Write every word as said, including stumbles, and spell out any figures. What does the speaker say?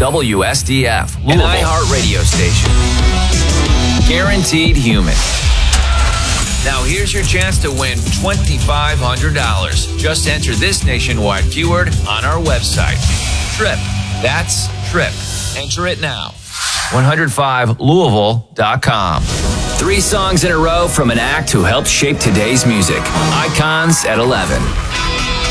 W S D F, an iHeart radio station. Guaranteed human. Now here's your chance to win twenty-five hundred dollars. Just enter this nationwide keyword on our website. Trip. That's Trip. Enter it now. one oh five Louisville dot com. Three songs in a row from an act who helped shape today's music. Icons at eleven.